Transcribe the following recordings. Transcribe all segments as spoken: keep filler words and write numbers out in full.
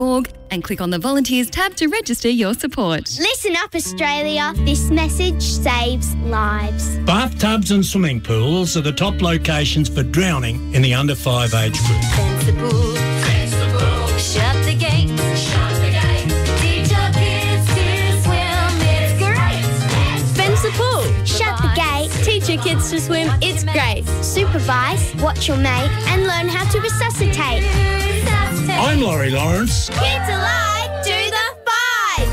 org and click on the Volunteers tab to register your support. Listen up, Australia. This message saves lives. Bathtubs and swimming pools are the top locations for drowning in the under five age group. Fence the pool. Fence the pool. Shut the gate. Shut the gate. Teach your kids to swim. It's great. Fence the pool. Shut the gate. Teach your kids to swim. It's great. Supervise, watch your mate, and learn how to resuscitate. I'm Laurie Lawrence. Kids Alive, do the five.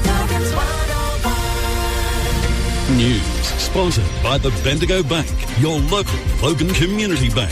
News sponsored by the Bendigo Bank, your local Logan Community Bank.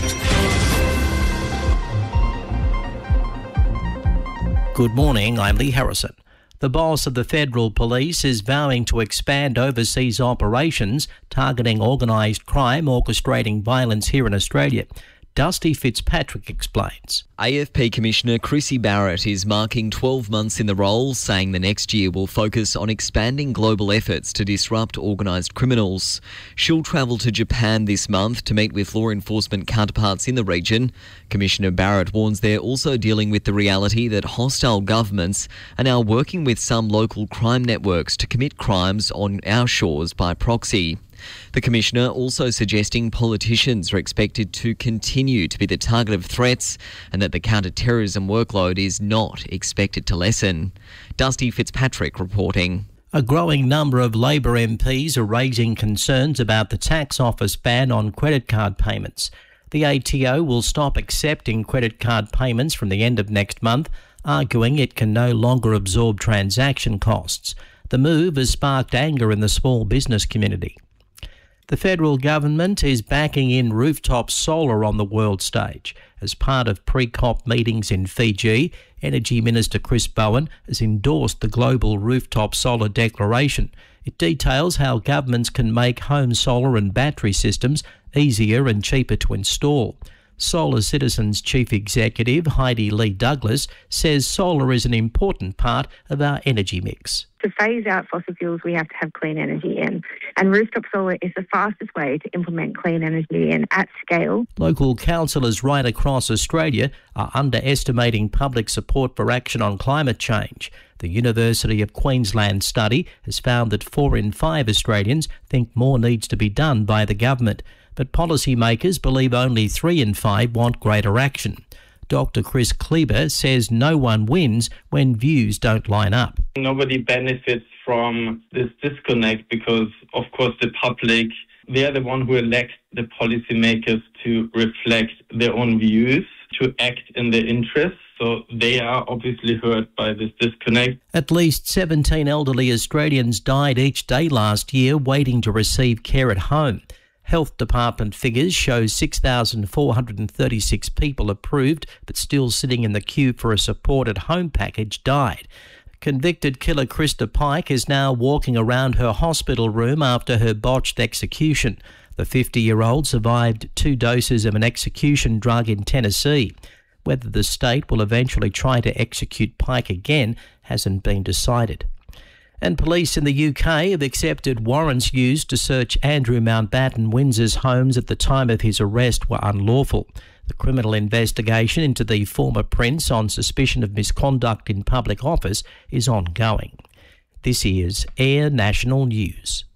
Good morning, I'm Lee Harrison. The boss of the Federal Police is vowing to expand overseas operations targeting organised crime orchestrating violence here in Australia. Dusty Fitzpatrick explains. A F P Commissioner Chrissy Barrett is marking twelve months in the role, saying the next year will focus on expanding global efforts to disrupt organised criminals. She'll travel to Japan this month to meet with law enforcement counterparts in the region. Commissioner Barrett warns they're also dealing with the reality that hostile governments are now working with some local crime networks to commit crimes on our shores by proxy. The Commissioner also suggesting politicians are expected to continue to be the target of threats and that the counter-terrorism workload is not expected to lessen. Dusty Fitzpatrick reporting. A growing number of Labor M Ps are raising concerns about the tax office ban on credit card payments. The A T O will stop accepting credit card payments from the end of next month, arguing it can no longer absorb transaction costs. The move has sparked anger in the small business community. The federal government is backing in rooftop solar on the world stage. As part of pre-COP meetings in Fiji, Energy Minister Chris Bowen has endorsed the Global Rooftop Solar Declaration. It details how governments can make home solar and battery systems easier and cheaper to install. Solar Citizens Chief Executive Heidi Lee Douglas says solar is an important part of our energy mix. To phase out fossil fuels, we have to have clean energy in. And rooftop solar is the fastest way to implement clean energy in at scale. Local councillors right across Australia are underestimating public support for action on climate change. The University of Queensland study has found that four in five Australians think more needs to be done by the government. But policymakers believe only three in five want greater action. Doctor Chris Kleber says no one wins when views don't line up. Nobody benefits from this disconnect because, of course, the public, they are the one who elect the policymakers to reflect their own views, to act in their interests. So they are obviously hurt by this disconnect. At least seventeen elderly Australians died each day last year waiting to receive care at home. Health Department figures show six thousand four hundred thirty-six people approved but still sitting in the queue for a supported home package died. Convicted killer Krista Pike is now walking around her hospital room after her botched execution. The fifty-year-old survived two doses of an execution drug in Tennessee. Whether the state will eventually try to execute Pike again hasn't been decided. And police in the U K have accepted warrants used to search Andrew Mountbatten Windsor's homes at the time of his arrest were unlawful. The criminal investigation into the former prince on suspicion of misconduct in public office is ongoing. This is Air National News.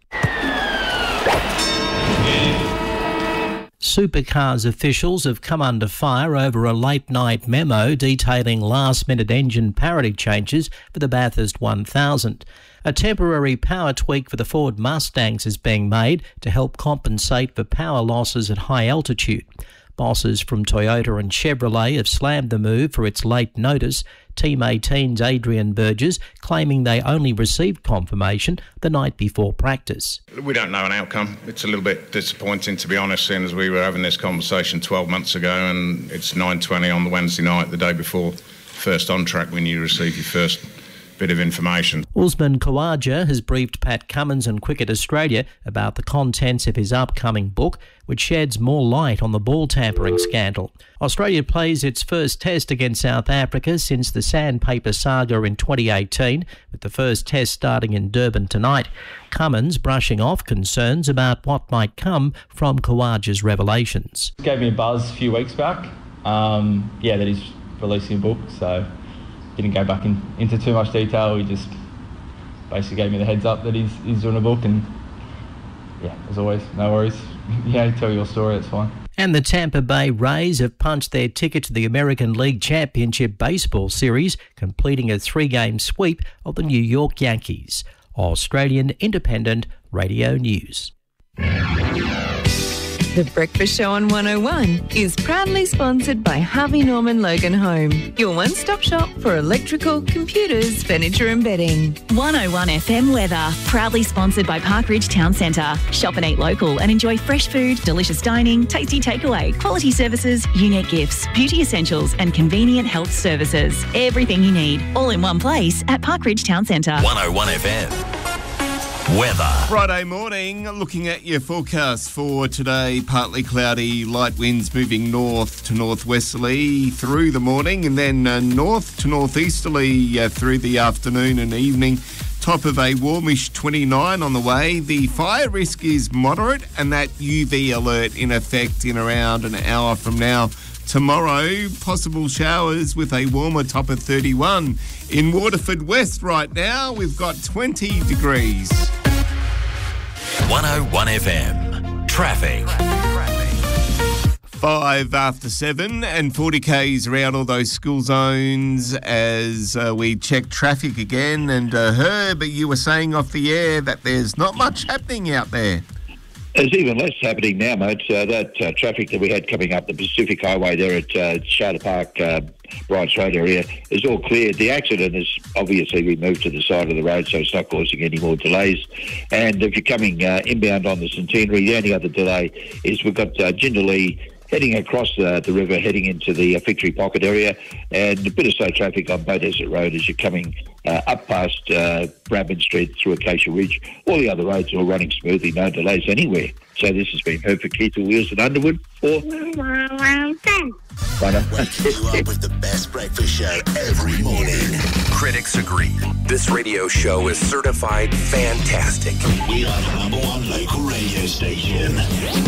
Supercars officials have come under fire over a late-night memo detailing last-minute engine parity changes for the Bathurst one thousand. A temporary power tweak for the Ford Mustangs is being made to help compensate for power losses at high altitude. Bosses from Toyota and Chevrolet have slammed the move for its late notice. Team eighteen's Adrian Burgess claiming they only received confirmation the night before practice. We don't know an outcome. It's a little bit disappointing, to be honest, seeing as we were having this conversation twelve months ago and it's nine twenty on the Wednesday night, the day before first on track when you receive your first bit of information. Usman Khawaja has briefed Pat Cummins and Cricket Australia about the contents of his upcoming book, which sheds more light on the ball tampering scandal. Australia plays its first test against South Africa since the sandpaper saga in twenty eighteen, with the first test starting in Durban tonight. Cummins brushing off concerns about what might come from Khawaja's revelations. Gave me a buzz a few weeks back, um, yeah, that he's releasing a book, so didn't go back in, into too much detail. He just basically gave me the heads up that he's, he's doing a book, and yeah, as always, no worries. Yeah, tell your story, it's fine. And the Tampa Bay Rays have punched their ticket to the American League Championship Baseball Series, completing a three-game sweep of the New York Yankees. Australian Independent Radio News. The Breakfast Show on one oh one is proudly sponsored by Harvey Norman Logan Home, your one-stop shop for electrical, computers, furniture and bedding. one oh one F M weather, proudly sponsored by Parkridge Town Centre. Shop and eat local and enjoy fresh food, delicious dining, tasty takeaway, quality services, unique gifts, beauty essentials and convenient health services. Everything you need, all in one place at Parkridge Town Centre. one oh one F M. Weather. Friday morning, looking at your forecast for today, partly cloudy, light winds moving north to northwesterly through the morning, and then uh, north to northeasterly uh, through the afternoon and evening. Top of a warmish twenty-nine on the way. The fire risk is moderate, and that U V alert in effect in around an hour from now. Tomorrow, possible showers with a warmer top of thirty-one. In Waterford West right now, we've got twenty degrees. one oh one F M. Traffic. Five after seven and forty kays around all those school zones as uh, we check traffic again. And uh, Herb, you were saying off the air that there's not much happening out there. There's even less happening now, mate. Uh, that uh, traffic that we had coming up the Pacific Highway there at uh, Charter Park, uh, Bryce Road area is all cleared. The accident is obviously we moved to the side of the road, so it's not causing any more delays. And if you're coming uh, inbound on the Centenary, the only other delay is we've got uh, Jindalee heading across uh, the river, heading into the uh, Victory Pocket area, and a bit of slow traffic on Bow Desert Road as you're coming uh, up past uh, Bradman Street through Acacia Ridge. All the other roads are all running smoothly, no delays anywhere. So this has been Herb for Keith Wheels and Underwood for Ben. Waking you up with the best breakfast show every morning. Critics agree. This radio show is certified fantastic. We are the number one local radio station.